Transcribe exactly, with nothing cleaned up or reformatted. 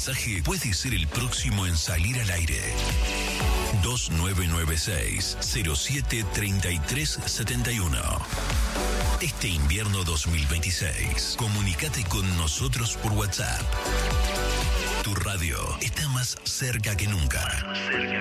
mensaje puede ser el próximo en salir al aire. dos nueve nueve seis, cero siete tres tres siete uno. Este invierno dos mil veintiséis, comunícate con nosotros por WhatsApp. Tu radio está más cerca que nunca.